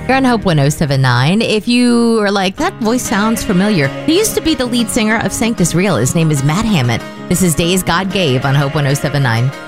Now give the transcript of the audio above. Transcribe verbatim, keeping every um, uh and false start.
You're on Hope one oh seven point nine. If you are like, that voice sounds familiar, he used to be the lead singer of Sanctus Real. His name is Matt Hammett. This is Days God Gave on Hope one oh seven point nine.